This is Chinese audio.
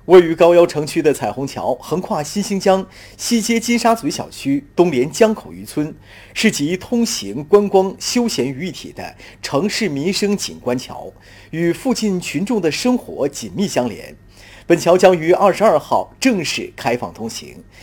位于高邮城区的彩虹桥横跨新兴江，西接金沙咀小区，东连江口渔村，是集通行、观光、休闲于一体的城市民生景观桥，与附近群众的生活紧密相连。本桥将于22号正式开放通行，